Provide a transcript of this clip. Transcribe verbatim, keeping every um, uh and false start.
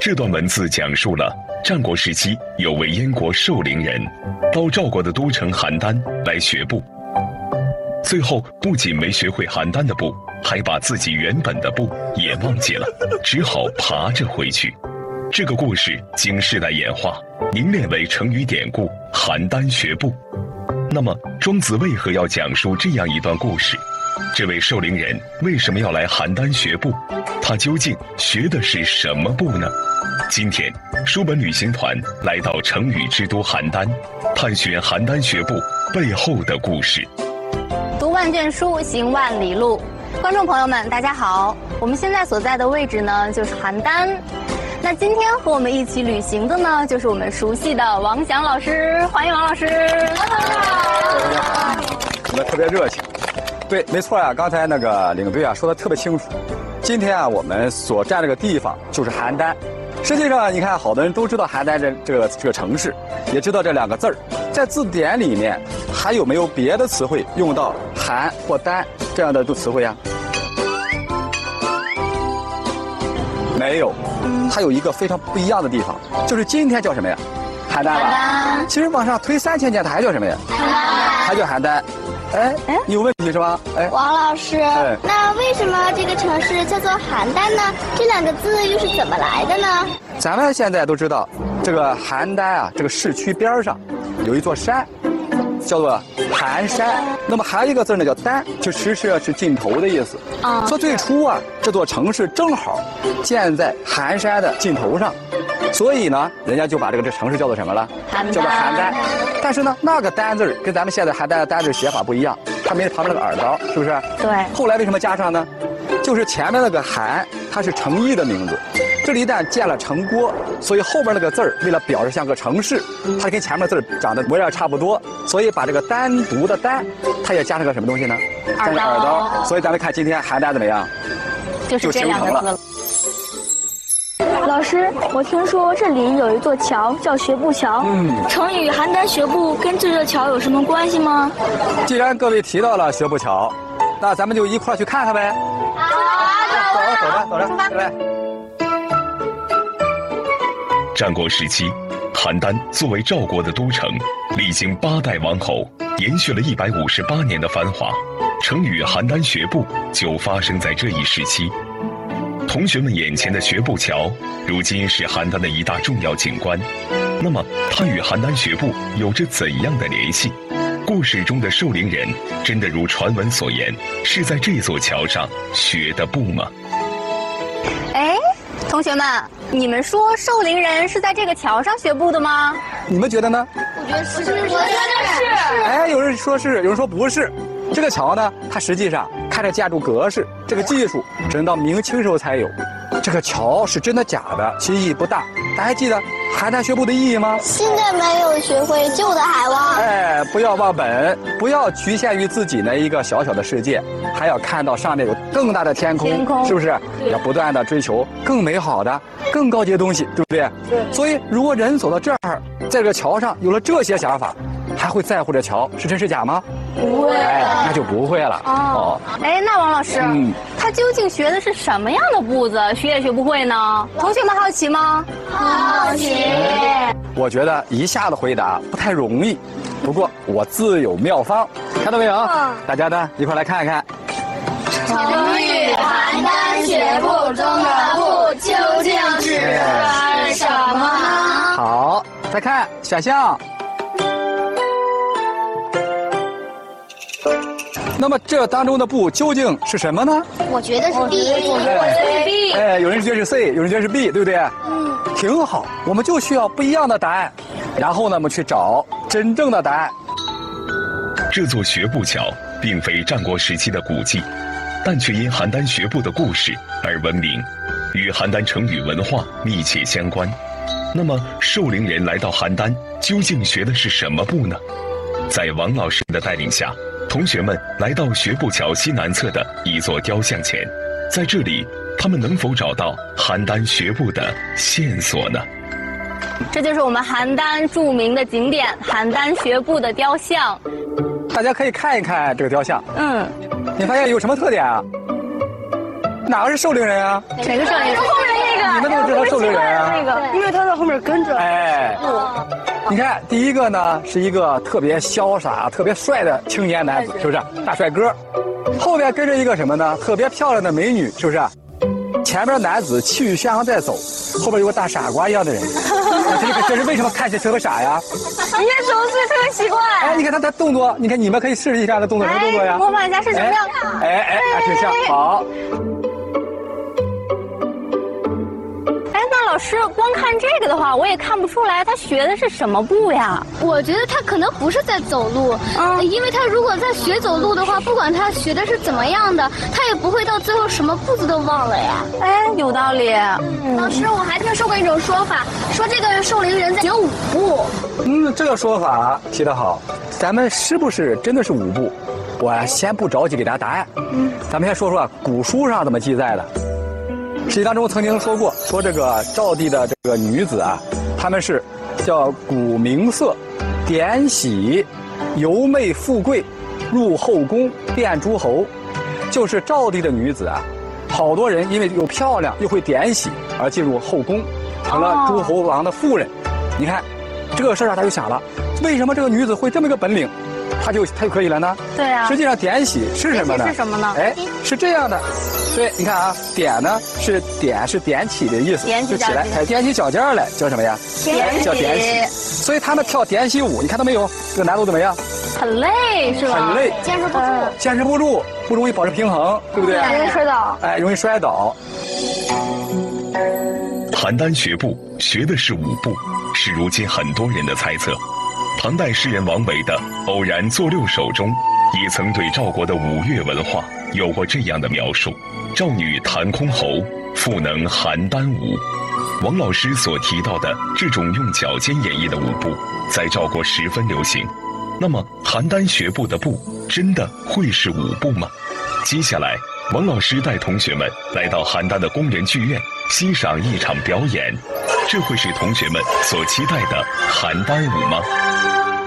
这段文字讲述了战国时期有位燕国寿陵人，到赵国的都城邯郸来学步，最后不仅没学会邯郸的步，还把自己原本的步也忘记了，只好爬着回去。这个故事经世代演化，凝练为成语典故“邯郸学步”。那么，庄子为何要讲述这样一段故事？这位寿陵人为什么要来邯郸学步？他究竟学的是什么步呢？今天，书本旅行团来到成语之都邯郸，探寻邯郸学步背后的故事。 读万卷书，行万里路。观众朋友们，大家好！我们现在所在的位置呢，就是邯郸。那今天和我们一起旅行的呢，就是我们熟悉的王翔老师，欢迎王老师。 你们特别热情。对，没错啊，刚才那个领队啊说的特别清楚。今天啊，我们所站这个地方就是邯郸。实际上，你看，好多人都知道邯郸这这个这个城市，也知道这两个字儿。在字典里面，还有没有别的词汇用到“邯”或“郸”这样的词汇啊？没有。它有一个非常不一样的地方，就是今天叫什么呀？邯郸吧。其实往上推三千年，它还叫什么呀？邯郸。还叫邯郸。哎，你有问题是吧？哎， 王老师，哎，那为什么这个城市叫做邯郸呢？这两个字又是怎么来的呢？ 咱们现在都知道，这个邯郸啊，这个市区边上有一座山，叫做邯山。那么还有一个字呢，叫丹，就其实是尽头的意思。啊，说最初啊，这座城市正好建在邯山的尽头上，所以呢，人家就把这个这城市叫做什么了？叫做邯郸。但是呢，那个丹字跟咱们现在邯郸的丹字写法不一样，它没旁边那个耳刀，是不是？ 对。后来为什么加上呢？就是前面那个邯，它是城邑的名字。这里一旦建了城郭，所以后边那个字儿为了表示像个城市，它跟前面的字儿长得模样差不多，所以把这个单独的单，它也加上个什么东西呢？ 耳刀。 耳刀。所以咱们看今天邯郸怎么样？ 就是这两个字了。 老师，我听说这里有一座桥叫学步桥。嗯。成语邯郸学步跟这座桥有什么关系吗？ 既然各位提到了学步桥，那咱们就一块儿去看看呗。 好啊， 走啊，走着，走着，走着，来。 战国时期，邯郸作为赵国的都城，历经八代王侯，延续了一百五十八年的繁华。成语邯郸学步就发生在这一时期。同学们眼前的学步桥，如今是邯郸的一大重要景观。那么，它与邯郸学步有着怎样的联系？故事中的寿陵人真的如传闻所言，是在这座桥上学的步吗？ 哎，同学们，你们说寿陵人是在这个桥上学步的吗？ 你们觉得呢？ 我觉得是，我觉得是。 哎，有人说是，有人说不是。这个桥呢，它实际上看着建筑格式，这个技术只能到明清时候才有。这个桥是真的假的，其意义不大。大家还记得邯郸学步的意义吗？ 新的没有学会，旧的还忘。 哎，不要忘本，不要局限于自己的一个小小的世界，还要看到上面有更大的天空， 天空是不是？要不断的追求更美好的、更高级的东西，对不对？对。所以，如果人走到这儿，在这个桥上有了这些想法，还会在乎这桥是真是假吗？ 不会。 哎，那就不会了。 哦。哎，那王老师，嗯，他究竟学的是什么样的步子，学也学不会呢？同学们好奇吗？ 好奇。 我觉得一下子回答不太容易，不过我自有妙方，看到没有？嗯。大家呢，一块来看一看。 成语邯郸学步中的步究竟指的是什么呢？ 好，再看选项。那么这当中的步究竟是什么呢？ 我觉得是 B， 我觉得是 B。 哎，有人觉得是 C， 有人觉得是 B， 对不对？嗯，挺好。我们就需要不一样的答案，然后呢，我们去找真正的答案。 这座学步桥并非战国时期的古迹，但却因邯郸学步的故事而闻名，与邯郸成语文化密切相关。那么，寿陵人来到邯郸，究竟学的是什么步呢？在王老师的带领下，同学们来到学步桥西南侧的一座雕像前，在这里，他们能否找到邯郸学步的线索呢？ 这就是我们邯郸著名的景点邯郸学步的雕像。 大家可以看一看这个雕像。 嗯， 你发现有什么特点啊？哪个是寿陵人啊？ 哪个寿陵人？后面那个。 你们怎么知道受领人啊？ 那个，因为他在后面跟着。 哎，你看，第一个呢是一个特别潇洒、特别帅的青年男子，是不是？大帅哥。后边跟着一个什么呢？特别漂亮的美女，是不是？前面男子气宇轩昂在走，后边有个大傻瓜一样的人。这个这是为什么看起来特别傻呀？ 你看手势特别奇怪。 哎，你看他的动作，你看你们可以试试一下他动作，什么动作呀？ 模仿一下是什么样？ 哎哎哎，挺像，好。 老师，光看这个的话，我也看不出来他学的是什么步呀。 我觉得他可能不是在走路，嗯，因为他如果在学走路的话，不管他学的是怎么样的，他也不会到最后什么步子都忘了呀。 哎，有道理。 嗯、老师，我还听说过一种说法，说这个受灵人在学舞步。 嗯，这个说法提得好。咱们是不是真的是舞步？我先不着急给大家答案。嗯，咱们先说说古书上怎么记载的。史记当中曾经说过，说这个赵地的这个女子啊，她们是叫古名色，典喜，游媚富贵，入后宫遍诸侯。就是赵地的女子啊，好多人因为又漂亮又会典喜而进入后宫，成了诸侯王的妇人。你看这个事儿啊，他就想了，为什么这个女子会这么个本领，她就她就可以了呢？ 对啊。 实际上典喜是什么呢？ 是什么呢？ 哎，是这样的。对，你看啊，点呢是点是点起的意思， 点起就起来，哎，踮起脚尖来叫什么呀？ 点叫点起。所以他们跳点起舞，你看到没有？这个难度怎么样？ 很累是吧？ 很累， 坚持不住， 坚持不住，不容易保持平衡，对不对？ 容易摔倒。 哎，容易摔倒。 邯郸学步学的是舞步，是如今很多人的猜测。唐代诗人王维的《偶然作六首》中，也曾对赵国的舞乐文化有过这样的描述：赵女弹箜篌，复能邯郸舞。王老师所提到的这种用脚尖演绎的舞步，在赵国十分流行。那么，邯郸学步的步真的会是舞步吗？接下来，王老师带同学们来到邯郸的工人剧院，欣赏一场表演。这会是同学们所期待的邯郸舞吗？